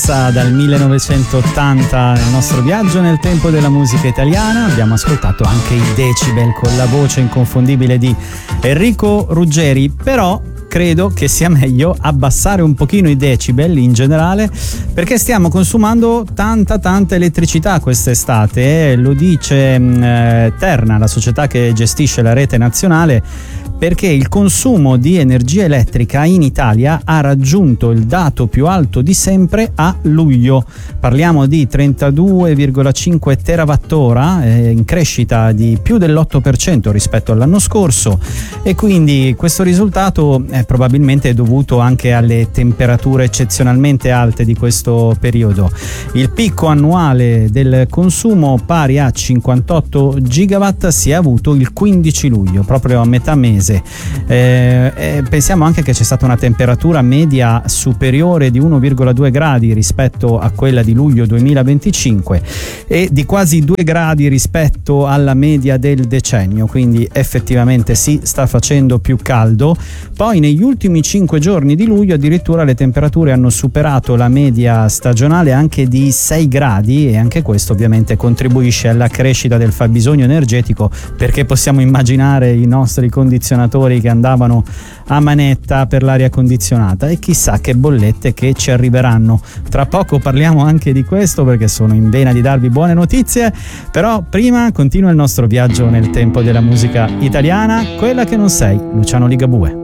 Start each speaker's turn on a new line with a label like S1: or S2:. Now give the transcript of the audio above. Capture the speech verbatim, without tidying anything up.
S1: Dal millenovecentottanta nel nostro viaggio nel tempo della musica italiana abbiamo ascoltato anche i Decibel con la voce inconfondibile di Enrico Ruggeri, però credo che sia meglio abbassare un pochino i decibel in generale, perché stiamo consumando tanta tanta elettricità quest'estate, lo dice eh, Terna, la società che gestisce la rete nazionale, perché il consumo di energia elettrica in Italia ha raggiunto il dato più alto di sempre a luglio. Parliamo di trentadue virgola cinque terawattora, eh, in crescita di più dell'otto per cento rispetto all'anno scorso, e quindi questo risultato è probabilmente dovuto anche alle temperature eccezionalmente alte di questo periodo. Il picco annuale del consumo, pari a cinquantotto gigawatt, si è avuto il quindici luglio, proprio a metà mese. Eh, eh, pensiamo anche che c'è stata una temperatura media superiore di uno virgola due gradi rispetto a quella di luglio duemilaventicinque e di quasi due gradi rispetto alla media del decennio, quindi effettivamente si sta facendo più caldo. Poi negli ultimi cinque giorni di luglio addirittura le temperature hanno superato la media stagionale anche di sei gradi, e anche questo ovviamente contribuisce alla crescita del fabbisogno energetico, perché possiamo immaginare i nostri condizionatori che andavano a manetta per l'aria condizionata, e chissà che bollette che ci arriveranno. Tra poco parliamo anche di questo, perché sono in vena di darvi buone notizie, però prima continua il nostro viaggio nel tempo della musica italiana, quella che non sei, Luciano Ligabue.